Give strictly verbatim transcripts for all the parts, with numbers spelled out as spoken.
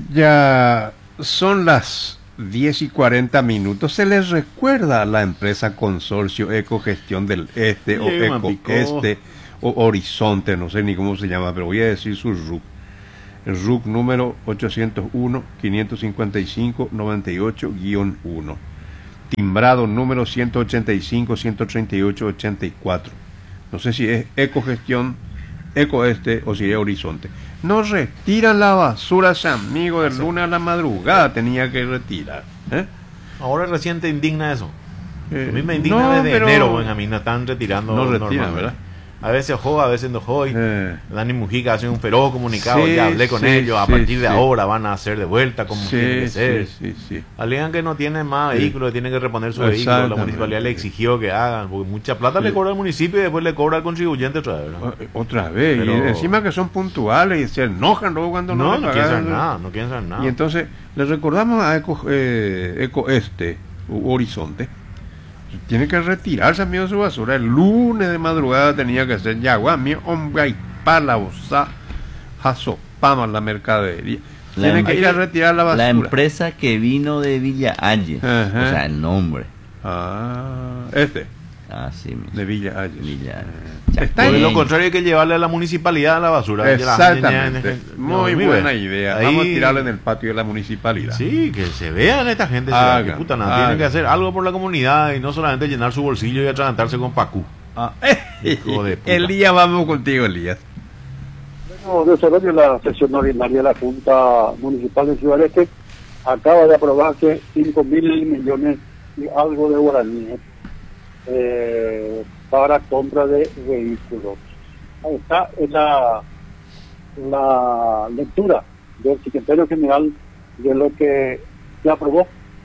Ya son las diez y cuarenta minutos. Se les recuerda a la empresa Consorcio Ecogestión del Este o Oye, Eco Mampico. Este o Horizonte, no sé ni cómo se llama, pero voy a decir su R U C. El R U C número ochocientos uno, quinientos cincuenta y cinco, noventa y ocho guión uno. Timbrado número ciento ochenta y cinco, ciento treinta y ocho, ochenta y cuatro. No sé si es Ecogestión, Eco Este o si es Horizonte. No retiran la basura, ese amigo, del lunes a la madrugada tenía que retirar. ¿eh? Ahora recién te indigna eso. Eh, A mí me indigna no, desde pero- enero, Benjamín, están retirando. No retiran, normalmente. ¿verdad? A veces ojo, a veces no joy. Eh. Dani Mujica hace un feroz comunicado, Sí, ya hablé con sí, ellos, a sí, partir de sí. ahora van a hacer de vuelta como Sí, tiene que sí, ser. sí, sí. Alegan que no tienen más Sí. vehículos, tienen que reponer su vehículo, la Exactamente. municipalidad le exigió que hagan, porque mucha plata Sí. le cobra al municipio y después le cobra al contribuyente otra vez, ¿verdad? O- Otra vez, Pero- y encima que son puntuales y se enojan luego cuando no, No, le no quieren pagan. saber nada, no quieren saber nada. Y entonces le recordamos a Eco, eh, Eco Este, u Horizonte, tiene que retirarse amigo su basura. El lunes de madrugada tenía que ser yagua, mi hombre, y pala, osa, jasopama la mercadería. La Tiene em- que ir a retirar la basura. La empresa que vino de Villa Ayes, Ajá. o sea, el nombre. Ah, este, Así mismo. de Villa Ayes. Villa Está Por en- lo contrario hay que llevarle a la municipalidad a la basura. Exactamente. No, Muy mire, buena idea. ahí- Vamos a tirarle en el patio de la municipalidad. Sí, que se vean esta gente. Hagan, que puta, nada, hagan. tienen que hacer algo por la comunidad y no solamente llenar su bolsillo y atragantarse con Pacú. Ah, Hijo de puta. Elías, vamos contigo, Elías. Bueno, desarrollo de la sesión ordinaria de la Junta Municipal de Ciudad Este acaba de aprobarse cinco mil millones y algo de guaraníes eh, para compra de vehículos. Ahí está es la, la lectura del secretario general de lo que se aprobó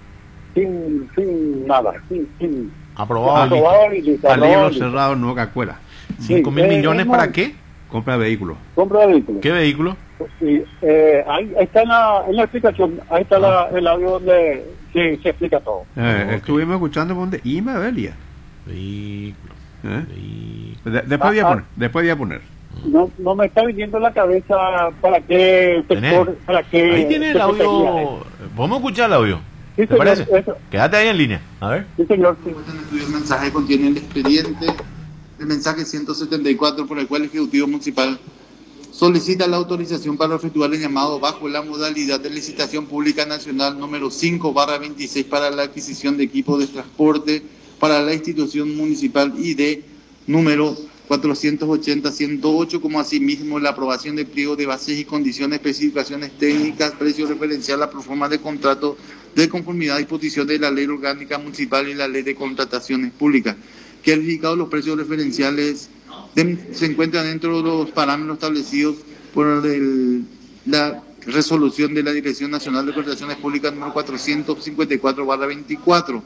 sin, sin nada, sin, sin Aprobado. el- aprobar y listo, Al aprobado libro y listo. cerrado no cacuela. ¿Cinco Sí, mil eh, millones no. para qué? Compra vehículos. compra de vehículos. ¿Qué vehículo? Sí, eh, ahí, ahí está en la, en la explicación, ahí está la, el audio donde se, se explica todo. Eh, ok. Estuvimos escuchando donde Ima, Elías. Vehículo. ¿Eh? vehículo. De- después voy a Ah, poner. Después voy a poner. No, no me está viniendo en la cabeza para qué sector, ¿Tenés? para qué Ahí tiene el secretaría es. audio. ¿Podemos escuchar el audio? Sí, ¿Te señor, parece? eso. Quédate ahí en línea. A ver. Sí, señor. sí. En el estudio el mensaje contiene el expediente, el mensaje ciento setenta y cuatro por el cual el Ejecutivo Municipal solicita la autorización para efectuar el llamado bajo la modalidad de licitación pública nacional número cinco barra veintiséis para la adquisición de equipos de transporte para la institución municipal I D número cuatrocientos ochenta punto ciento ocho, como asimismo la aprobación de pliego de bases y condiciones, especificaciones técnicas, precio referencial, la proforma de contrato de conformidad a disposición de la Ley Orgánica Municipal y la Ley de Contrataciones Públicas, que calificados los precios referenciales de- se encuentran dentro de los parámetros establecidos por el- la resolución de la Dirección Nacional de Contrataciones Públicas número cuatrocientos cincuenta y cuatro barra veinticuatro.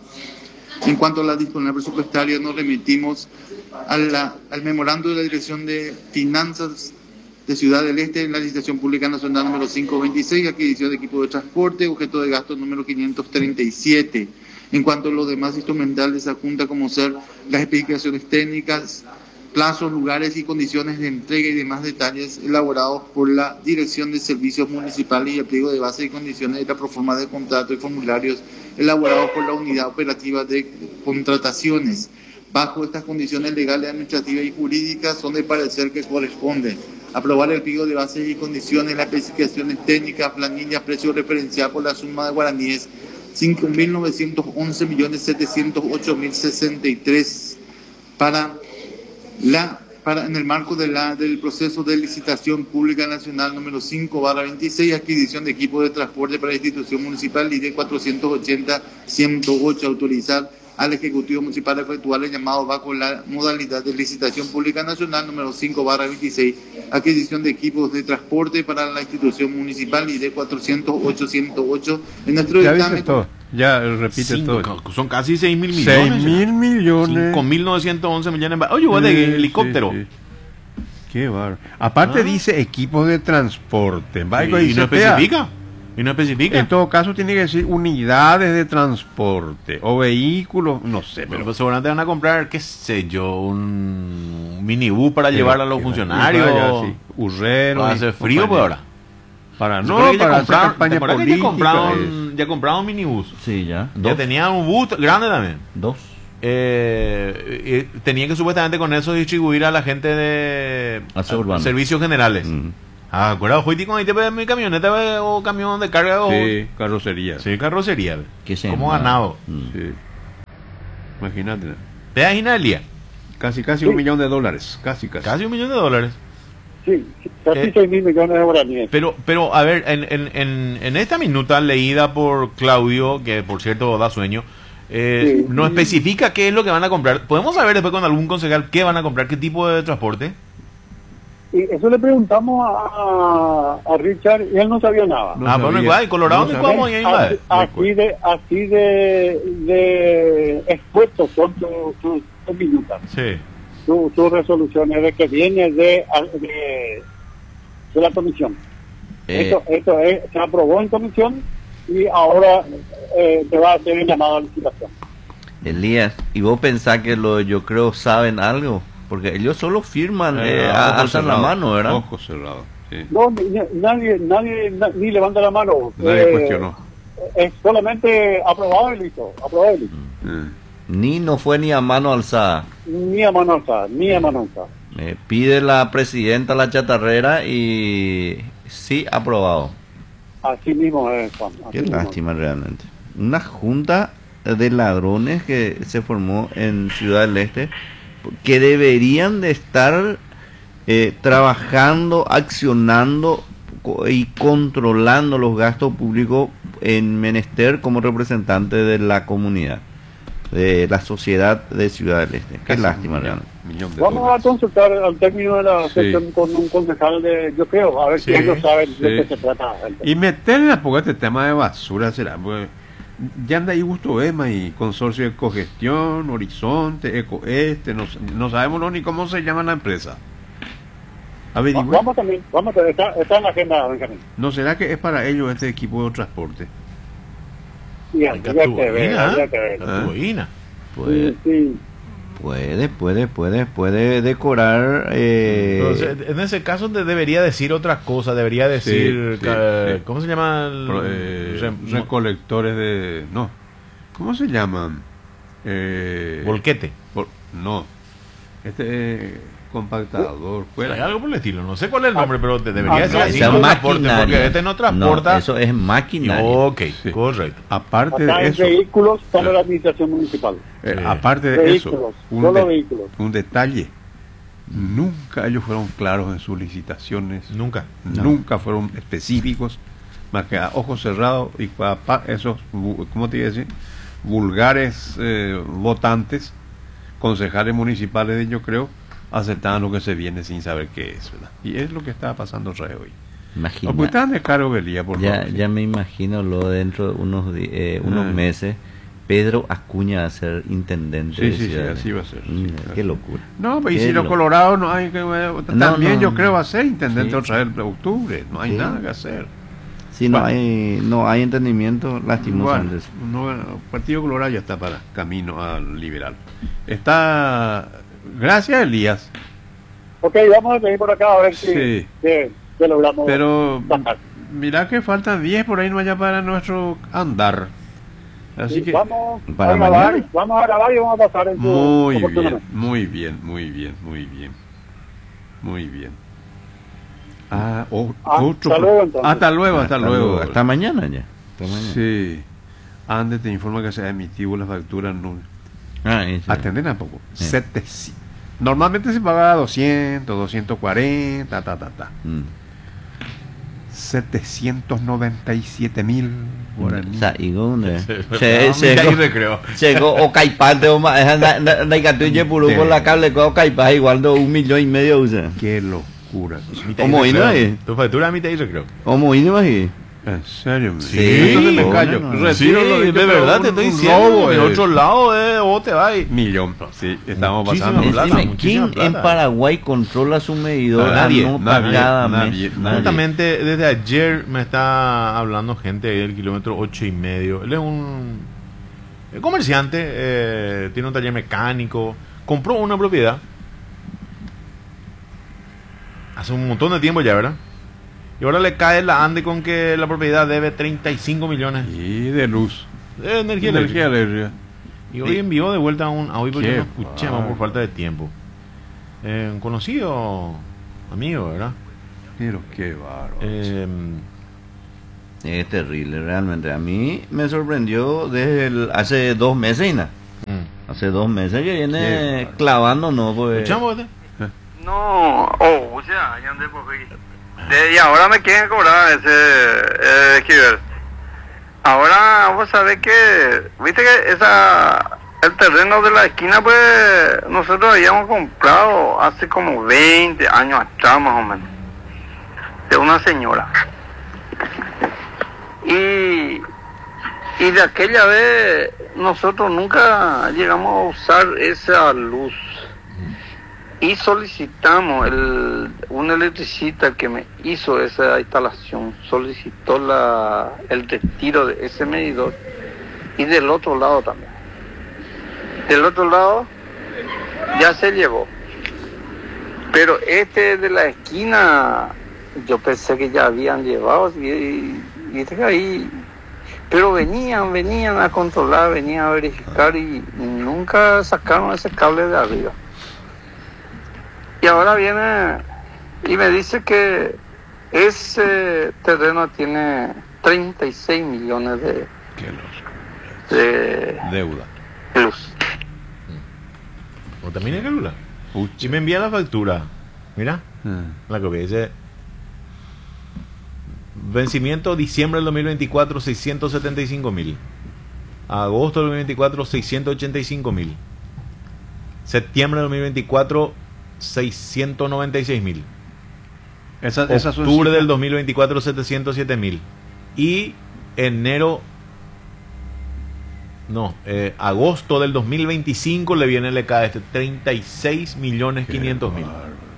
En cuanto a la disponibilidad presupuestaria, nos remitimos a la- al memorando de la Dirección de Finanzas de Ciudad del Este en la licitación pública nacional número quinientos veintiséis, adquisición de equipo de transporte, objeto de gasto número quinientos treinta y siete. En cuanto a los demás instrumentales, adjunta como ser las especificaciones técnicas, plazos, lugares y condiciones de entrega y demás detalles elaborados por la Dirección de Servicios Municipales y el pliego de bases y condiciones de la proforma de contrato y formularios elaborados por la Unidad Operativa de Contrataciones. Bajo estas condiciones legales, administrativas y jurídicas son de parecer que corresponden aprobar el pliego de bases y condiciones, las especificaciones técnicas, planillas, precio referencial por la suma de guaraníes cinco mil novecientos once millones setecientos ocho mil sesenta y tres para la para en el marco de la del proceso de licitación pública nacional número cinco barra veintiséis, adquisición de equipos de transporte para la institución municipal y de cuatrocientos ochenta punto ciento ocho, autorizar al Ejecutivo Municipal a efectuar el llamado bajo la modalidad de licitación pública nacional número cinco barra veintiséis, adquisición de equipos de transporte para la institución municipal y de cuatrocientos ocho punto ciento ocho. En nuestro Ya dictamen, dice todo. Ya repite Cinco- todo. son casi seis mil millones. Seis mil millones. cinco mil novecientos once millones. Oye, vos de Sí, helicóptero. sí, sí. Qué bárbaro. Aparte Ah. dice equipos de transporte. Va, Y, y y dice no P A. especifica. Y no especifica. En todo caso tiene que decir unidades de transporte o vehículos, no sé, Pero pero pues seguramente van a comprar, qué sé yo, un minibús para pero llevar a los que- funcionarios. y vaya, sí, urrero Va a y hacer frío compañía. por ahora. Para Se no, acuerda que ya para hacer compraron- campaña ¿te acuerdas que política. ya compraron, es- ya compraron un minibús. Sí, ya. Ya Dos. tenían un bus grande también. Dos. Eh, eh, tenía que supuestamente con eso distribuir a la gente de Aseo urbano. servicios generales. Mm. Ah, acuerdo, hoy con ahí te ve mi camioneta eh, o camión de carga o Sí, carrocería. sí, carrocería. ¿Qué se ¿Cómo llama? ganado? Mm. Sí. Imagínate. ¿Te imaginas el día? Casi, casi Sí. un millón de dólares. Casi, casi. Casi un millón de dólares. Sí, casi Eh, seis mil millones de guaraníes. Pero, pero a ver, en, en, en, en esta minuta leída por Claudio, que por cierto da sueño, eh, Sí. no especifica qué es lo que van a comprar. ¿Podemos saber después con algún concejal qué van a comprar, qué tipo de transporte? Y eso le preguntamos a, a Richard y él no sabía nada. No ah, sabía. bueno, igual, en Colorado No no sabía. vamos y ahí así, va. así de así de, de expuestos son sus sus- sus minutas, Sí. sus sus resoluciones de que viene de, de, de la comisión. Eh, Esto, esto es- se aprobó en comisión y ahora eh, se va a hacer el llamado a licitación. Elías, ¿y vos pensás que lo yo creo saben algo? Porque ellos solo firman, eh, Eh, a- ojos alzan la cerrados, mano, ¿verdad? Ojos cerrados. Sí. No, ni- nadie, nadie na- ni levanta la mano. Nadie Eh, cuestionó. Es solamente aprobado y listo, aprobado y listo. Eh. Ni no fue ni a mano alzada. Ni a mano alzada, ni a mano alzada. Eh, pide la presidenta la chatarrera y sí, aprobado. Así mismo es, Juan. así Qué mismo es. lástima realmente. Una junta de ladrones que se formó en Ciudad del Este, que deberían de estar eh, trabajando, accionando co- y controlando los gastos públicos en menester como representante de la comunidad, de la sociedad de Ciudad del Este. Qué Casi lástima un millón, realmente. millón de Vamos a dólares. consultar al término de la Sí. sesión con un concejal de, yo creo, a ver Sí, si ellos saben sí. de qué se trata. el tema. Y meterle a poco este tema de basura será, pues, ya anda ahí Gusto Ema y Consorcio de Cogestión, Horizonte, Ecoeste, no, no sabemos no, ni cómo se llama la empresa. Averigüe. Vamos también, vamos a está, está en la agenda, Benjamín. ¿No será que es para ellos este equipo de transporte? Y Hay que habría que ver, turbina, habría ¿eh? que ver. La turbina. Puede, Sí, sí. puede, puede, puede, puede decorar. Eh, Entonces, en ese caso te debería decir otras cosas, debería decir, sí, ca- sí. ¿cómo se llama? El, Pro- eh, rem- recolectores de... No. ¿Cómo se llaman? Eh, volquete. vol- no. Este eh, compactador. Hay Fuera. algo por el estilo, no sé cuál es el nombre, pero te debería Ah, decir no, así esa con transporte, maquinaria. porque este no transporta. No, eso es maquinaria. Ok, Sí. correcto. Aparte Acá de en eso... vehículos para Claro. la administración municipal. Eh, Sí. aparte de Vehículos, eso, un, solo de- vehículos. un detalle, nunca ellos fueron claros en sus licitaciones, Nunca. No. nunca fueron específicos, más que a ojos cerrados y pa- pa- esos, vu- ¿cómo te iba a decir? Vulgares eh, votantes, concejales municipales, yo creo, aceptaban lo que se viene sin saber qué es, ¿verdad? Y es lo que estaba pasando otra vez hoy. Imagina. O pues estaban de cargo Belía, por Ya, favor. ya me imagino lo dentro de unos, di- eh, unos Ah. meses, Pedro Acuña a ser intendente. Sí, de sí, sí, Ciudad del así Este. va a ser, sí, Mira, claro. qué locura. No, pues, y Qué si los lo- colorados no hay que... También no. yo creo va a ser intendente Sí. otra vez en octubre, no hay Sí. nada que hacer. Si no Bueno. hay no hay entendimiento, lastimosamente. Bueno, no, el Partido Colorado ya está para camino al liberal. Está... Gracias, Elías. Ok, vamos a seguir por acá a ver si Sí. que, que logramos Pero sacar. mira que faltan diez por ahí no allá para nuestro andar. Así Sí, que... vamos Para a grabar, mañana. vamos a grabar y vamos a pasar en su Muy bien, oportunamente. muy bien, muy bien, muy bien. Muy bien. Ah, o- Ah, otro... hasta luego, entonces. Hasta luego, hasta, luego. Hasta mañana ya. Hasta mañana. Sí. Antes te informa que se ha emitido la factura. No. Ah, eso. Atender tampoco. Sí. setecientos. Normalmente se pagaba doscientos, doscientos cuarenta, ta, ta, ta. Mm. setecientos noventa y siete mil guaraníes. O sea, y dónde? Sí, Se- ah, se- mira, ahí recreo. Llegó o caipate o más, na na na icatuye puro por la cable con caipa igual de un millón y medio usa. Qué locura. Mitad y ¿Cómo vino recreo. ahí? Tu factura a mitad y recreo. ¿Cómo vino ahí? En serio, Sí, entonces me bueno, callo. no. Retiro Sí, lo dicho, de pero verdad un- te estoy un diciendo. robo En es- otro lado, eh, vos te vas. Millón. Sí, estamos Muchísimo pasando. plata, Decime, muchísima ¿quién en plata. Paraguay controla su medidor No, a nadie, no nadie, cada nadie, mes? nadie. Justamente desde ayer me está hablando gente del kilómetro ocho y medio. Él es un es comerciante, eh, tiene un taller mecánico, compró una propiedad hace un montón de tiempo ya, ¿verdad? Y ahora le cae la ande con que la propiedad debe treinta y cinco millones Y de luz. de energía Energía eléctrica. eléctrica. Y hoy envió de vuelta a un audio porque Qué no escuché más por falta de tiempo. Eh, un conocido amigo, ¿verdad? Pero qué bárbaro. Eh, Es terrible, realmente. A mí me sorprendió desde el- hace dos meses, y nada. mm. Hace dos meses que viene Qué bárbaro. clavándonos, pues. ¿Escuchamos este? No, oh, o sea, ya andé por ahí. De- y ahora me quieren cobrar ese eh, esquivel. Ahora vos sabés que, viste que esa, el terreno de la esquina, pues nosotros habíamos comprado hace como veinte años atrás más o menos, de una señora. Y, y de aquella vez nosotros nunca llegamos a usar esa luz. Y solicitamos, el, un electricista que me hizo esa instalación, solicitó la, el retiro de ese medidor y del otro lado también. Del otro lado ya se llevó. Pero este de la esquina, yo pensé que ya habían llevado, y, y, y dije ahí, pero venían, venían a controlar, venían a verificar y nunca sacaron ese cable de arriba. Y ahora viene y me dice que ese terreno tiene treinta y seis millones de, Qué luz. de Deuda. luz. ¿No termina el celular? Pucha. Y me envía la factura. Mira, Ah. la copia dice: vencimiento diciembre del dos mil veinticuatro, seiscientos setenta y cinco mil. Agosto del dos mil veinticuatro, seiscientos ochenta y cinco mil. Septiembre del dos mil veinticuatro, seiscientos noventa y seis mil. Esa, esas son Octubre del cifras- dos mil veinticuatro, setecientos siete mil. Y enero, no, eh, agosto del dos mil veinticinco le viene, le cae este treinta y seis millones quinientos mil.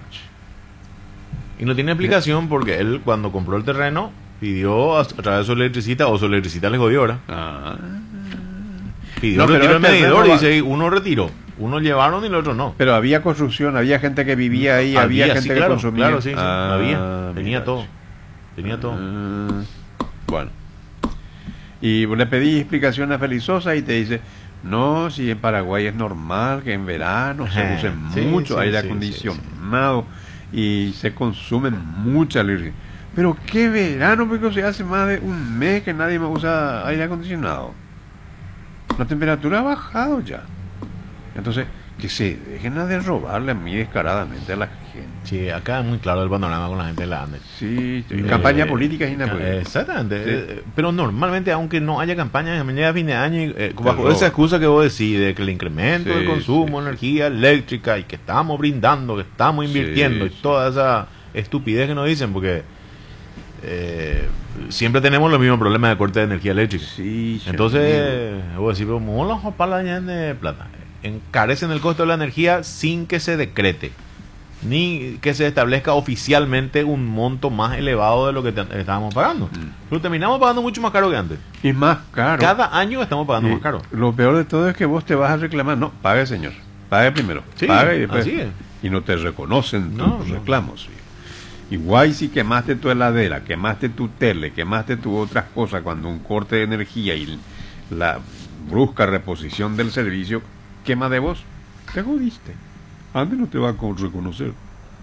Y no tiene explicación porque él, cuando compró el terreno, pidió a, a través de su electricista, o su electricista le jodió, ¿verdad? Ah. Pidió No, el pero retiro del el terreno medidor y va- dice, uno retiró. Uno llevaron y el otro no. Pero había construcción, había gente que vivía ahí, había, Había, gente sí, que claro, consumía. claro, sí, sí, Ah, había. Tenía mira. todo. Tenía todo. Ah, bueno. Y le pedí explicación a Felizosa y te dice, no, si en Paraguay es normal que en verano se Ajá, use sí, mucho sí, aire sí, acondicionado y se consumen mucha luz. Pero qué verano, porque se hace más de un mes que nadie más usa aire acondicionado. La temperatura ha bajado ya. Entonces, que se dejen de robarle a mí descaradamente a la gente. Sí, acá es muy claro el panorama con la gente de la ANDE. Sí, sí, Eh, campaña política y nada. ca- pues. Exactamente. Sí. Eh, pero normalmente, aunque no haya campaña, a llega a fin de año, y, eh, bajo roban. esa excusa que vos decís de que el incremento Sí, del consumo sí, de energía eléctrica y que estamos brindando, que estamos invirtiendo Sí, y sí. toda esa estupidez que nos dicen, porque eh, siempre tenemos los mismos problemas de corte de energía eléctrica. Sí, sí, Entonces, vos decís, pero ¿cómo los para la de plata? Encarecen el costo de la energía sin que se decrete, ni que se establezca oficialmente un monto más elevado de lo que te- estábamos pagando. Mm. Pero terminamos pagando mucho más caro que antes. Y es más caro. Cada año estamos pagando Y más caro. Lo peor de todo es que vos te vas a reclamar. No, pague, señor. Pague primero. Sí, pague y después. así es. Y no te reconocen No, tus no. reclamos. Sí. Igual si quemaste tu heladera, quemaste tu tele, quemaste tu otras cosas cuando un corte de energía y la brusca reposición del servicio quema de vos, te jodiste. Antes no te va a con- reconocer.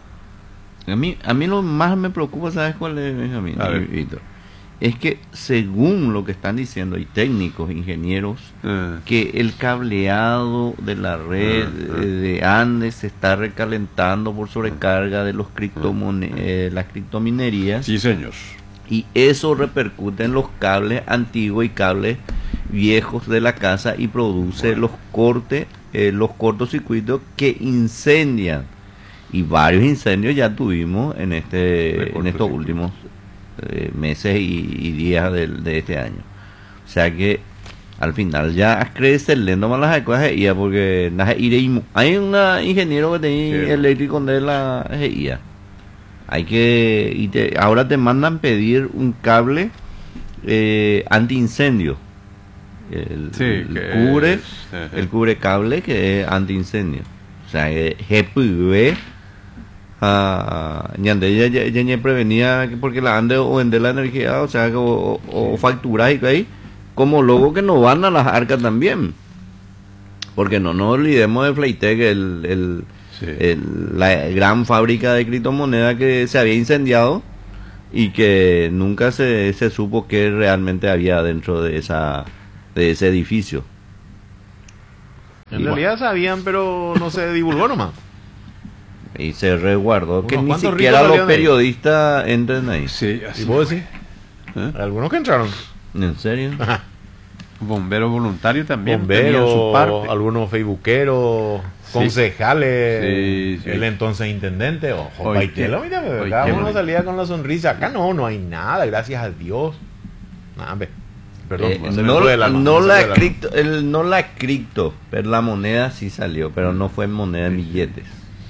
A mí, a mí lo más me preocupa, ¿sabes cuál es, Benjamín? A ver. Víctor? Es que según lo que están diciendo, y técnicos, ingenieros, Ah, que el cableado de la red Ah, ah. eh, de Andes se está recalentando por sobrecarga de los criptomone- eh, las criptominerías, sí, señor. y eso repercute en los cables antiguos y cables viejos de la casa y produce los cortes, eh, los cortocircuitos que incendian. Y varios incendios ya tuvimos en De este en estos cortocircuito. últimos eh, meses y, y días del- de, este año. O sea que al final ya crece lento más las cosas ya porque las iremos. Hay un ingeniero que tenía Sí. eléctrico de la G I A. Hay que y te- ahora te mandan pedir un cable eh, antiincendio. El, Sí, el que cubre es, ajá. el cubre cable que es antiincendio. O sea, eh, G P V a ñande ya ya ya ya prevenía que porque la ande o vender la energía, o sea, que o, o facturar y que ahí, como luego que no van a las arcas también. Porque no nos olvidemos de Flytech, el, el, Sí. el- la gran fábrica de criptomonedas que se había incendiado y que nunca se, se supo qué realmente había dentro de esa de ese edificio. En Y realidad sabían, pero no se divulgó nomás. Y se resguardó que Unos ni cuantos siquiera ricos los salieron de ahí. periodistas entren ahí. Sí, así. ¿Y vos decís? ¿Eh? Algunos que entraron. ¿En serio? Bomberos voluntarios también. tenían su Bomberos, parte. algunos facebookeros, Sí. concejales, Sí, sí. el entonces intendente, ojo, Oye, Paitelo, qué- mira, oye, cada qué uno bonito. salía con la sonrisa. Acá no, no hay nada, gracias a Dios. Nah, hombre. Perdón, Eh, se me no, fue el alma, no se me la fue el alma. cripto, el, no la cripto, pero la moneda sí salió, pero no fue moneda de billetes.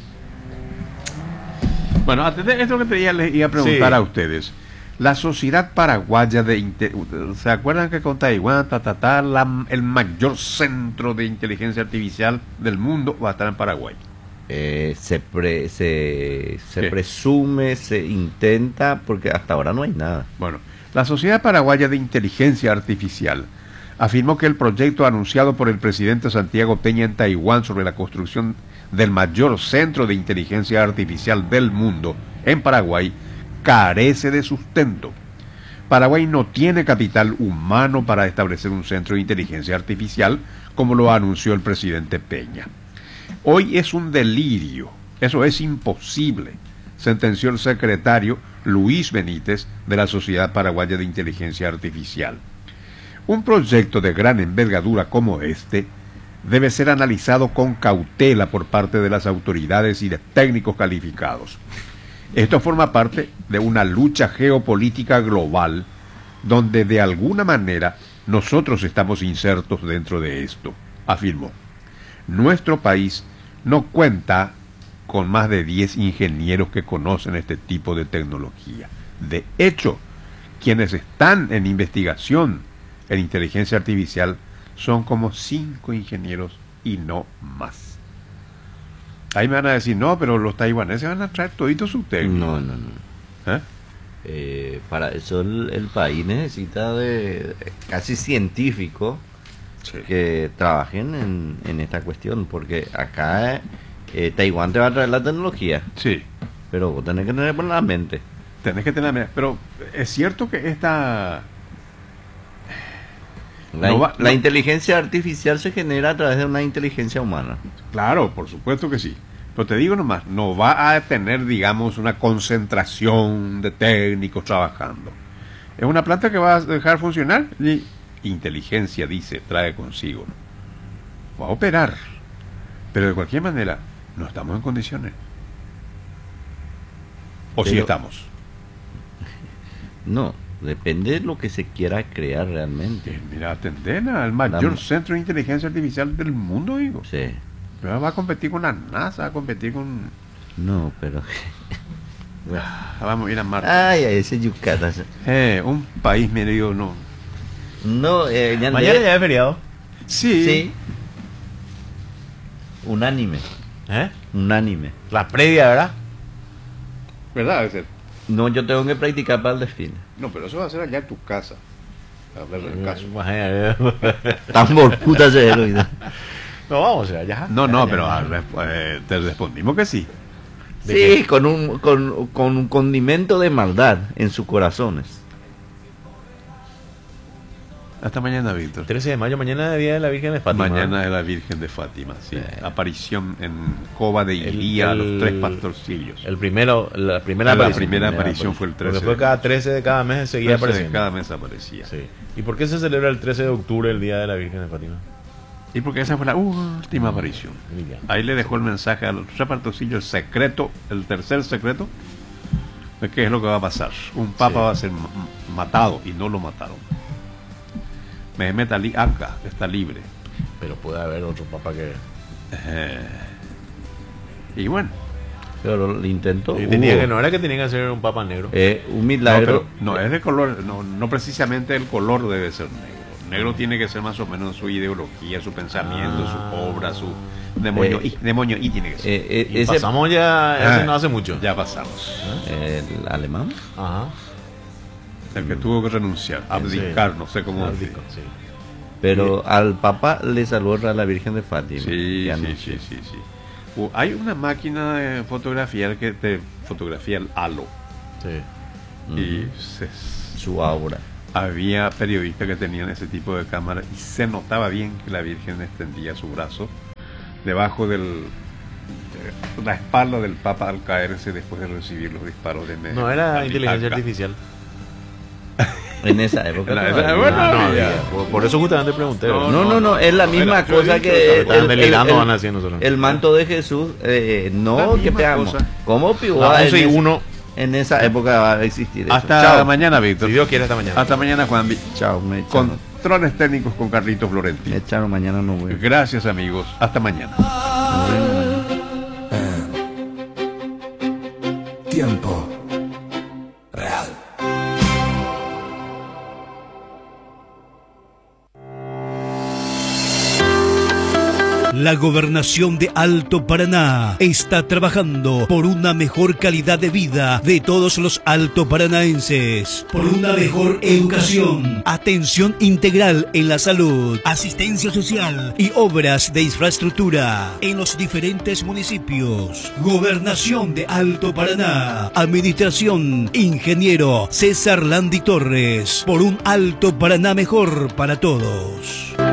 Bueno, antes de esto que te iba, les iba a preguntar Sí. a ustedes. La Sociedad Paraguaya de Inte- ¿se acuerdan que con Taiwán, ta, ta, ta, la- el mayor centro de inteligencia artificial del mundo va a estar en Paraguay? Eh, se pre- se, se ¿Qué? presume, se intenta, porque hasta ahora no hay nada. Bueno, la Sociedad Paraguaya de Inteligencia Artificial afirmó que el proyecto anunciado por el presidente Santiago Peña en Taiwán sobre la construcción del mayor centro de inteligencia artificial del mundo en Paraguay carece de sustento. Paraguay no tiene capital humano para establecer un centro de inteligencia artificial, como lo anunció el presidente Peña. Hoy es un delirio, eso es imposible, sentenció el secretario Luis Benítez de la Sociedad Paraguaya de Inteligencia Artificial. Un proyecto de gran envergadura como este debe ser analizado con cautela por parte de las autoridades y de técnicos calificados. Esto forma parte de una lucha geopolítica global donde de alguna manera nosotros estamos insertos dentro de esto, afirmó. Nuestro país no cuenta con más de diez ingenieros que conocen este tipo de tecnología. De hecho, quienes están en investigación en inteligencia artificial son como cinco ingenieros y no más. Ahí me van a decir, no, pero los taiwaneses van a traer toditos sus técnicos. No, no, no. ¿Eh? Eh, para eso el, el país necesita de, de casi científicos Sí. que trabajen en, en esta cuestión, porque acá eh, Taiwán te va a traer la tecnología, Sí, pero vos tenés que tener por la mente. tenés que tener... Pero es cierto que esta... La, No in- va- la no. inteligencia artificial se genera a través de una inteligencia humana. Claro, por supuesto que sí. Pero te digo nomás, no va a tener, digamos, una concentración de técnicos trabajando. Es una planta que va a dejar funcionar y inteligencia, dice, trae consigo. Va a operar. Pero de cualquier manera, no estamos en condiciones. ¿O sí Pero- estamos? No, depende de lo que se quiera crear realmente. Eh, Mira, Tendena, el mayor Vamos. centro de inteligencia artificial del mundo, digo. Sí. Pero va a competir con la NASA, va a competir con... No, pero... Ah, vamos a ir a Marte. Ay, ay, ese Yucatán. Eh, un país medio, no... No, eh, ya Mañana ya es feriado. Sí, Sí. Unánime. ¿Eh? Unánime. La previa, ¿verdad? ¿verdad? Es el- No, yo tengo que practicar para el desfile. No, pero eso va a ser allá en tu casa. A ver el caso. Imagínate. Tan por puta se lo hizo. No, vamos a ir allá. No, no, Ya, pero ya. ah, resp- eh, te respondimos que sí. ¿De Sí, qué? con un, con, con un condimento de maldad en sus corazones. Hasta mañana, Víctor. trece de mayo, mañana es Día de la Virgen de Fátima. Mañana es la Virgen de Fátima, sí. Sí. Aparición en Cova de El- Iría, el- los tres pastorcillos. El primero, la primera La aparición. primera primera aparición fue el Porque trece fue de cada mayo. trece de cada mes seguía trece de apareciendo. cada mes aparecía. Sí. ¿Y por qué se celebra el trece de octubre el Día de la Virgen de Fátima? Y porque esa fue la última aparición. Mira. Ahí le dejó el mensaje a los tres pastorcillos, el secreto, el tercer secreto, de qué es lo que va a pasar. Un papa Sí. va a ser ma- matado y no lo mataron. Mehmet Ali Agha está libre. Pero puede haber otro papa que... Eh, y bueno, Pero el intento. Y tenía hubo. que no era que tenía que ser un papa negro. Eh, un no, milagro. pero no es de color, no, no precisamente el color debe ser negro. negro tiene que ser más o menos su ideología, su pensamiento, Ah. su obra, su demonio, Eh, y, demonio y tiene que ser. Eh, eh, Y ese, pasamos ya, ese Ah, no hace mucho. Ya pasamos. el alemán. Ajá. El que tuvo que renunciar, abdicar, no sé cómo decir. Abdico, sí. Pero al Papa le saludó a la Virgen de Fátima. Sí, que sí, anunció. sí, sí, sí. Uh, hay una máquina de fotografiar que te fotografía el halo. Sí. Y se- Su aura. había periodistas que tenían ese tipo de cámara y se notaba bien que la Virgen extendía su brazo debajo del de la espalda del Papa al caerse después de recibir los disparos de medio. No era Al- inteligencia acá. artificial. En esa época. En la- todavía. bueno, Ah, no, había. había. Por, por eso justamente pregunté. No, No, no, no, es la misma era- cosa yo que he dicho, estaban delirando, el- van haciendo solo. el manto de Jesús. eh, La no, que misma pegamos. cosa. ¿Cómo pivó? A en, once y ese- uno. en esa época va a existir eso. Hasta Chao. mañana, Víctor. Si Dios quiere, hasta mañana. Hasta mañana, Juan. Chao, me echaron, Controles técnicos con Carlitos Florentino. me echaron mañana no voy. Gracias, amigos. Hasta mañana. Nos vemos mañana. Tiempo real. La Gobernación de Alto Paraná está trabajando por una mejor calidad de vida de todos los altoparanaenses, por una mejor educación, atención integral en la salud, asistencia social y obras de infraestructura en los diferentes municipios. Gobernación de Alto Paraná, Administración, Ingeniero César Landi Torres, por un Alto Paraná mejor para todos.